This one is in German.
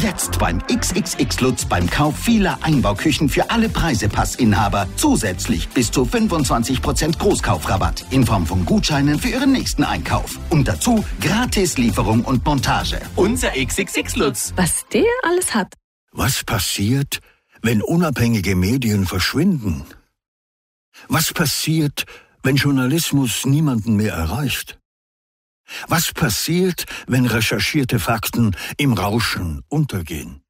Jetzt beim XXX Lutz beim Kauf vieler Einbauküchen für alle Preisepassinhaber zusätzlich bis zu 25% Großkaufrabatt in Form von Gutscheinen für Ihren nächsten Einkauf. Und dazu gratis Lieferung und Montage. Unser XXX Lutz. Was der alles hat. Was passiert, wenn unabhängige Medien verschwinden? Was passiert, wenn Journalismus niemanden mehr erreicht? Was passiert, wenn recherchierte Fakten im Rauschen untergehen?